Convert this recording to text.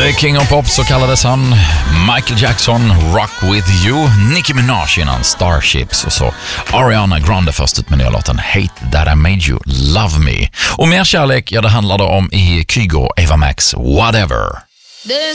The King of Pop, så kallades han. Michael Jackson, Rock With You. Nicki Minaj innan Starships. Och så Ariana Grande först ut med nya låten Hate That I Made You Love Me. Och mer kärlek, ja, det handlar det om i Kygo, Ava Max, Whatever.